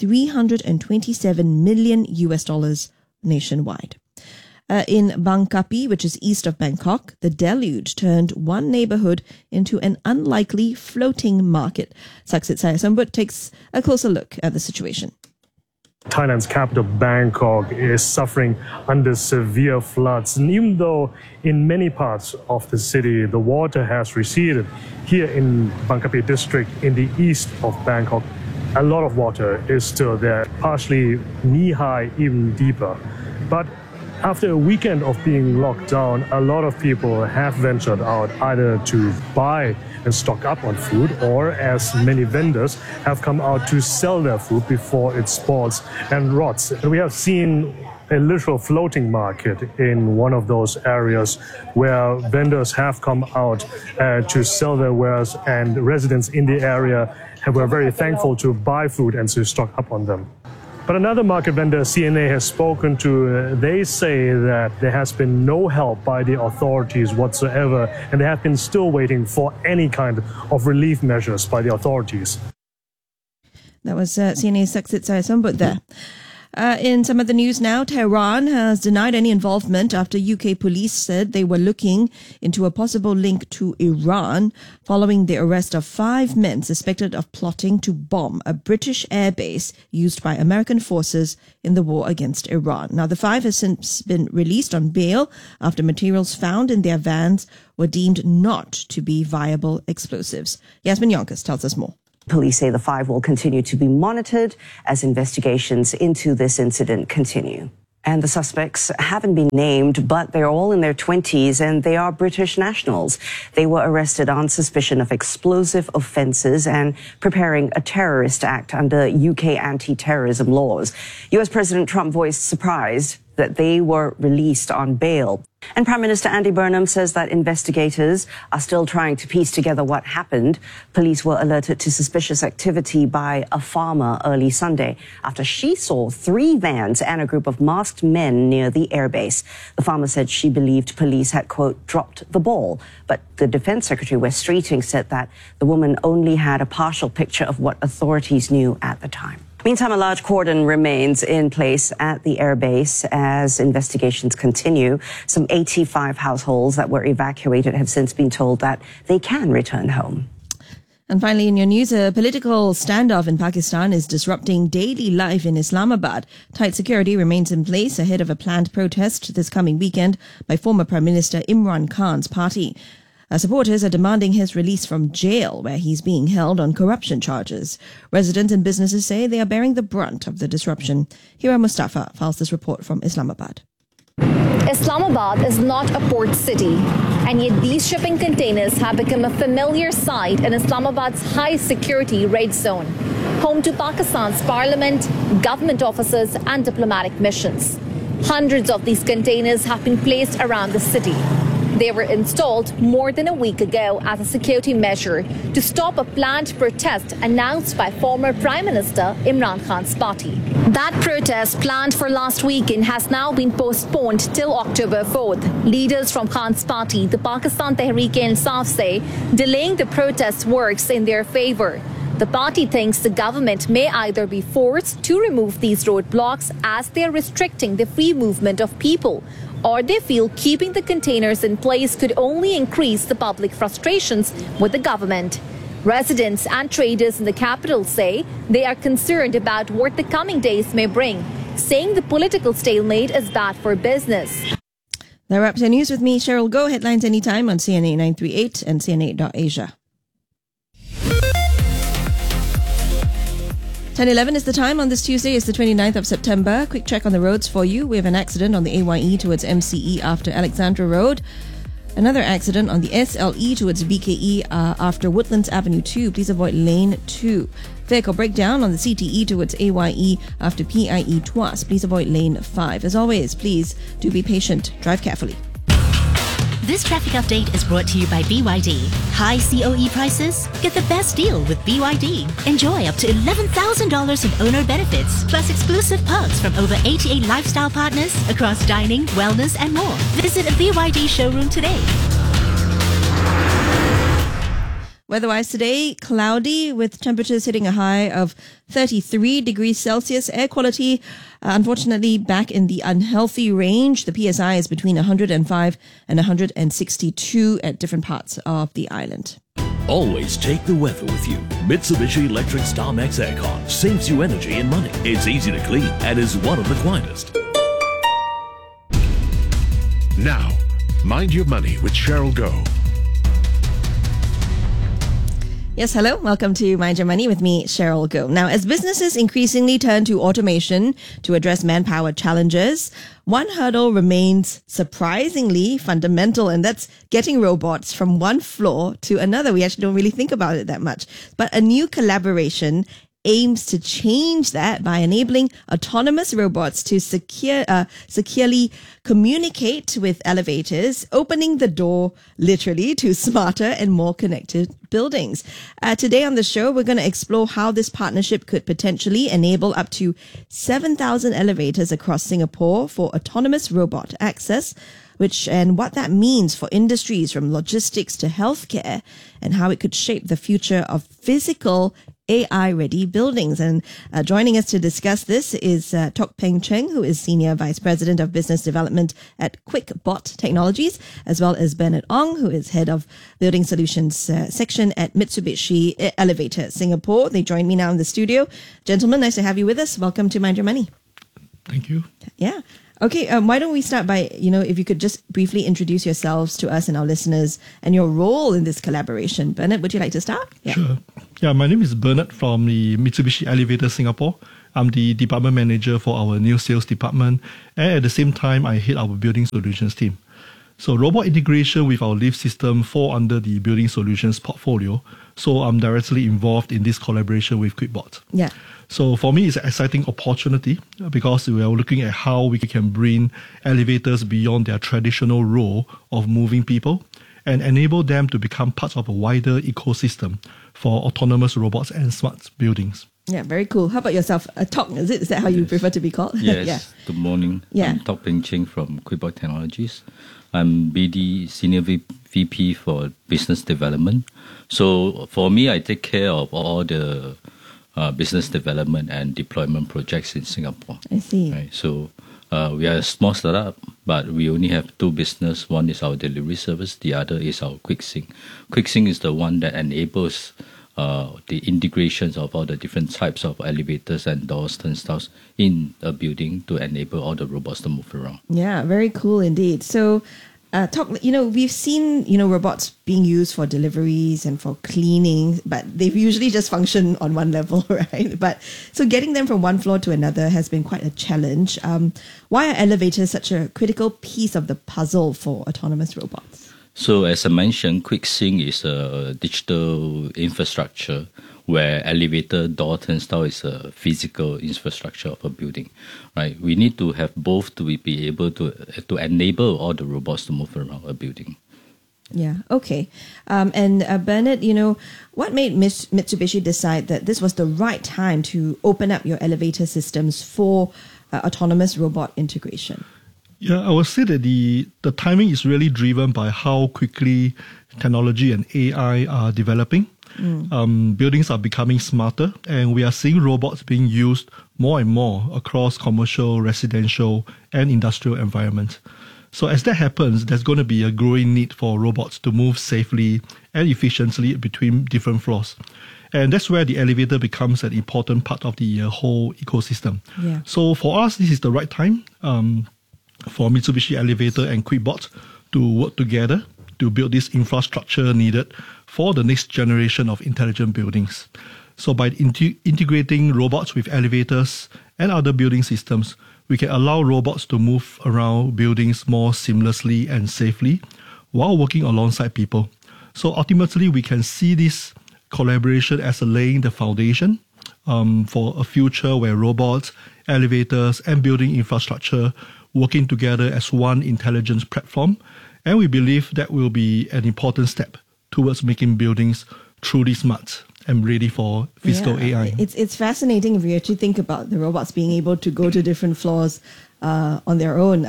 S5: $327 million nationwide. In Bang Kapi, which is east of Bangkok, the deluge turned one neighborhood into an unlikely floating market. Saksit Sayasambut takes a closer look at the situation.
S7: Thailand's capital, Bangkok, is suffering under severe floods. And even though in many parts of the city, the water has receded, here in Bang Kapi district, in the east of Bangkok, a lot of water is still there, partially knee-high, even deeper. But after a weekend of being locked down, a lot of people have ventured out either to buy and stock up on food, or as many vendors have come out to sell their food before it spoils and rots. We have seen a literal floating market in one of those areas where vendors have come out to sell their wares, and residents in the area were very thankful to buy food and to stock up on them. But another market vendor CNA has spoken to, they say that there has been no help by the authorities whatsoever, and they have been still waiting for any kind of relief measures by the authorities.
S5: That was CNA's Saksit Sayasambut there. In some of the news now, Tehran has denied any involvement after UK police said they were looking into a possible link to Iran following the arrest of 5 men suspected of plotting to bomb a British airbase used by American forces in the war against Iran. Now, the 5 have since been released on bail after materials found in their vans were deemed not to be viable explosives. Yasmin Yonkers tells us more.
S8: Police say the 5 will continue to be monitored as investigations into this incident continue. And the suspects haven't been named, but they're all in their 20s and they are British nationals. They were arrested on suspicion of explosive offences and preparing a terrorist act under UK anti-terrorism laws. US President Trump voiced surprise that they were released on bail. And Prime Minister Andy Burnham says that investigators are still trying to piece together what happened. Police were alerted to suspicious activity by a farmer early Sunday after she saw 3 vans and a group of masked men near the airbase. The farmer said she believed police had, quote, dropped the ball. But the Defence Secretary, Wes Streeting, said that the woman only had a partial picture of what authorities knew at the time. Meantime, a large cordon remains in place at the airbase as investigations continue. Some 85 households that were evacuated have since been told that they can return home.
S5: And finally, in your news, a political standoff in Pakistan is disrupting daily life in Islamabad. Tight security remains in place ahead of a planned protest this coming weekend by former Prime Minister Imran Khan's party. Supporters are demanding his release from jail, where he's being held on corruption charges. Residents and businesses say they are bearing the brunt of the disruption. Hira Mustafa files this report from Islamabad.
S10: Islamabad is not a port city, and yet these shipping containers have become a familiar sight in Islamabad's high-security red zone, home to Pakistan's parliament, government offices and diplomatic missions. Hundreds of these containers have been placed around the city. They were installed more than a week ago as a security measure to stop a planned protest announced by former Prime Minister Imran Khan's party. That protest, planned for last weekend, has now been postponed till October 4th. Leaders from Khan's party, the Pakistan Tehreek-e-Insaf, say delaying the protest works in their favour. The party thinks the government may either be forced to remove these roadblocks as they are restricting the free movement of people, or they feel keeping the containers in place could only increase the public frustrations with the government. Residents and traders in the capital say they are concerned about what the coming days may bring, saying the political stalemate is bad for business.
S5: That wraps your news with me, Cheryl Go. Headlines anytime on CNA 938 and CNA.Asia. 10:11 is the time on this Tuesday. It's the 29th of September. Quick check on the roads for you. We have an accident on the AYE towards MCE after Alexandra Road. Another accident on the SLE towards BKE after Woodlands Avenue 2. Please avoid lane 2. Vehicle breakdown on the CTE towards AYE after PIE Tuas. Please avoid lane 5. As always, please do be patient. Drive carefully.
S11: This traffic update is brought to you by BYD. High COE prices? Get the best deal with BYD. Enjoy up to $11,000 in owner benefits, plus exclusive perks from over 88 lifestyle partners across dining, wellness, and more. Visit a BYD showroom today.
S5: Weather-wise today, cloudy with temperatures hitting a high of 33 degrees Celsius. Air quality, unfortunately, back in the unhealthy range. The PSI is between 105 and 162 at different parts of the island.
S25: Always take the weather with you. Mitsubishi Electric StarMax Aircon saves you energy and money. It's easy to clean and is one of the quietest.
S6: Now, Mind Your Money with Cheryl Go.
S5: Yes, hello. Welcome to Mind Your Money with me, Cheryl Go. Now, as businesses increasingly turn to automation to address manpower challenges, one hurdle remains surprisingly fundamental, and that's getting robots from one floor to another. We actually don't really think about it that much. But a new collaboration aims to change that by enabling autonomous robots to securely communicate with elevators, opening the door literally to smarter and more connected buildings. Today on the show, we're going to explore how this partnership could potentially enable up to 7,000 elevators across Singapore for autonomous robot access, and what that means for industries from logistics to healthcare, and how it could shape the future of physical AI-ready buildings. And joining us to discuss this is Tok Peng Cheng, who is Senior Vice President of Business Development at QuickBot Technologies, as well as Bernard Ong, who is Head of Building Solutions Section at Mitsubishi Elevator Singapore. They join me now in the studio. Gentlemen, nice to have you with us. Welcome to Mind Your Money.
S2: Thank you.
S5: Yeah. Okay, why don't we start by, if you could just briefly introduce yourselves to us and our listeners and your role in this collaboration. Bernard, would you like to start?
S2: Yeah. Sure. Yeah, my name is Bernard from the Mitsubishi Elevator Singapore. I'm the department manager for our new sales department, and at the same time, I head our building solutions team. So robot integration with our lift system fall under the building solutions portfolio. So I'm directly involved in this collaboration with QuickBot.
S5: Yeah.
S2: So for me, it's an exciting opportunity because we are looking at how we can bring elevators beyond their traditional role of moving people and enable them to become part of a wider ecosystem for autonomous robots and smart buildings.
S5: Yeah, very cool. How about yourself? Tok, is that how you prefer to be called?
S3: Yes.
S5: Yeah.
S3: Good morning.
S5: Yeah.
S3: I'm Tok Peng Cheng from QuickBot Technologies. I'm BD Senior VP for Business Development. So for me, I take care of all the business development and deployment projects in Singapore.
S5: I see.
S3: Right. So we are a small startup, but we only have two business. One is our delivery service. The other is our QuickSync. QuickSync is the one that enables the integrations of all the different types of elevators and doors, turnstiles in a building to enable all the robots to move around.
S5: Yeah, very cool indeed. So, we've seen, robots being used for deliveries and for cleaning, but they've usually just function on one level, right? But so getting them from one floor to another has been quite a challenge. Why are elevators such a critical piece of the puzzle for autonomous robots?
S3: So as I mentioned, QuickSync is a digital infrastructure where elevator, door, turnstile is a physical infrastructure of a building, right? We need to have both to be able to enable all the robots to move around a building.
S5: Yeah, okay. And Bernard, what made Mitsubishi decide that this was the right time to open up your elevator systems for autonomous robot integration?
S2: Yeah, I would say that the timing is really driven by how quickly technology and AI are developing. Buildings are becoming smarter, and we are seeing robots being used more and more across commercial, residential, and industrial environments. So as that happens, there's going to be a growing need for robots to move safely and efficiently between different floors. And that's where the elevator becomes an important part of the whole ecosystem.
S5: Yeah.
S2: So for us, this is the right time for Mitsubishi Elevator and QuickBot to work together to build this infrastructure needed for the next generation of intelligent buildings. So by integrating robots with elevators and other building systems, we can allow robots to move around buildings more seamlessly and safely while working alongside people. So ultimately, we can see this collaboration as laying the foundation for a future where robots, elevators, and building infrastructure working together as one intelligence platform. And we believe that will be an important step towards making buildings truly smart and ready for physical AI.
S5: It's fascinating if you actually think about the robots being able to go to different floors on their own.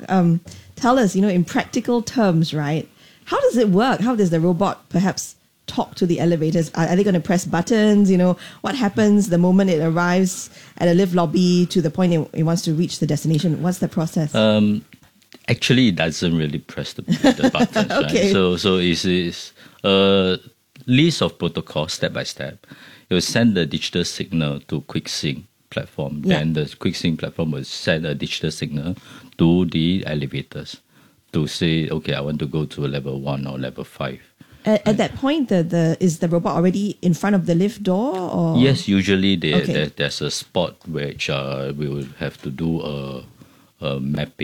S5: Tell us, in practical terms, right? How does it work? How does the robot perhaps talk to the elevators? Are they going to press buttons? What happens the moment it arrives at a lift lobby to the point it wants to reach the destination? What's the process?
S3: Actually, it doesn't really press the buttons.
S5: Okay.
S3: Right? So it's a list of protocols step by step. It will send the digital signal to QuickSync platform.
S5: Yeah.
S3: Then the QuickSync platform will send a digital signal to the elevators to say, okay, I want to go to level 1 or level 5.
S5: At that point, is the robot already in front of the lift door? Or?
S3: Yes, usually there's a spot which we will have to do a mapping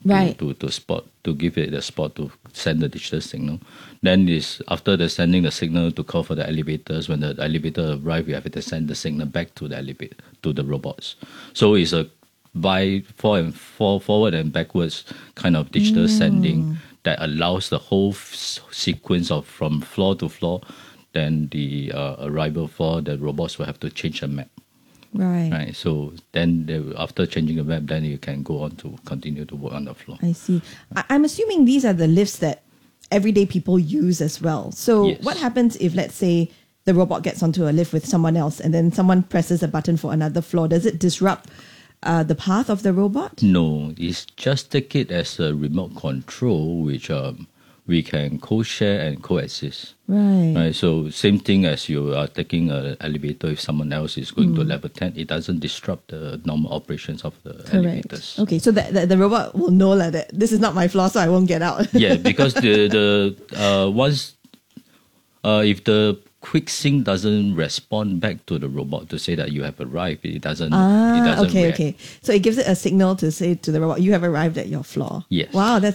S5: Right.
S3: to spot, to give it a spot to send the digital signal. Then is after the sending the signal to call for the elevators. When the elevator arrive, you have to send the signal back to the elevator, to the robots. So it's a forward and backwards kind of digital sending that allows the whole sequence of from floor to floor. Then the arrival floor, the robots will have to change the map.
S5: Right.
S3: So then after changing the map, then you can go on to continue to work on the floor.
S5: I see. I'm assuming these are the lifts that everyday people use as well. So
S3: Yes.
S5: what happens if, let's say, the robot gets onto a lift with someone else and then someone presses a button for another floor? Does it disrupt the path of the robot?
S3: No, it's just take it as a remote control, which we can co-share and coexist.
S5: Right.
S3: So same thing as you are taking an elevator. If someone else is going to level 10, it doesn't disrupt the normal operations of the elevators.
S5: Okay, so the robot will know that this is not my floor, so I won't get out.
S3: Yeah, because the once if the quick sync doesn't respond back to the robot to say that you have arrived, it doesn't.
S5: Ah,
S3: it doesn't
S5: okay,
S3: react.
S5: okay. So it gives it a signal to say to the robot, you have arrived at your floor.
S3: Yes.
S5: Wow, that's